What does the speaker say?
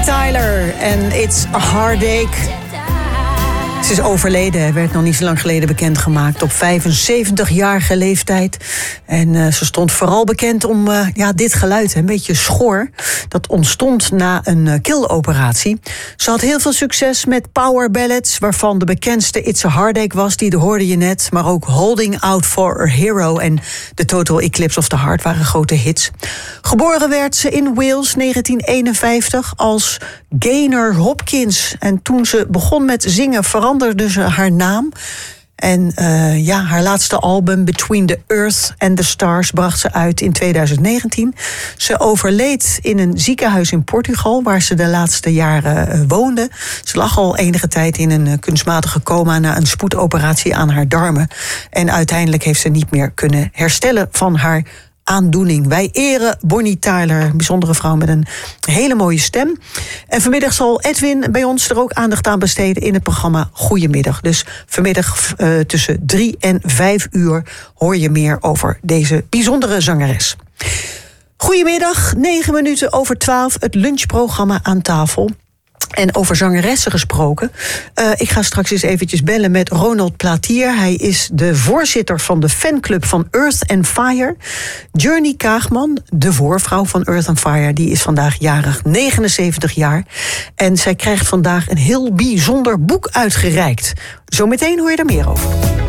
Tyler en It's a Heartache. Ze is overleden, werd nog niet zo lang geleden bekendgemaakt. Op 75-jarige leeftijd. En ze stond vooral bekend om dit geluid, een beetje schor. Dat ontstond na een keeloperatie. Ze had heel veel succes met power ballads, waarvan de bekendste It's a Heartache was, die hoorde je net. Maar ook Holding Out for a Hero en The Total Eclipse of the Heart waren grote hits. Geboren werd ze in Wales 1951 als Gaynor Hopkins. En toen ze begon met zingen veranderde ze haar naam. En haar laatste album Between the Earth and the Stars bracht ze uit in 2019. Ze overleed in een ziekenhuis in Portugal, waar ze de laatste jaren woonde. Ze lag al enige tijd in een kunstmatige coma na een spoedoperatie aan haar darmen. En uiteindelijk heeft ze niet meer kunnen herstellen van haar aandoening. Wij eren Bonnie Tyler, een bijzondere vrouw met een hele mooie stem. En vanmiddag zal Edwin bij ons er ook aandacht aan besteden in het programma Goedemiddag. Dus vanmiddag tussen 3 en 5 uur hoor je meer over deze bijzondere zangeres. Goedemiddag, 9 minuten over 12, het lunchprogramma aan tafel. En over zangeressen gesproken. Ik ga straks eens eventjes bellen met Ronald Platier. Hij is de voorzitter van de fanclub van Earth and Fire. Journey Kaagman, de voorvrouw van Earth and Fire, die is vandaag jarig, 79 jaar. En zij krijgt vandaag een heel bijzonder boek uitgereikt. Zometeen hoor je er meer over.